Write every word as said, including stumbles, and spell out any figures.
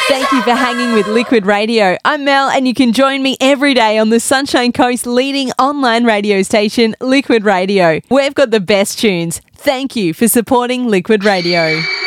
Thank you for hanging with Liquid Radio. I'm Mel, and you can join me every day on the Sunshine Coast's leading online radio station, Liquid Radio. We've got the best tunes. Thank you for supporting Liquid Radio.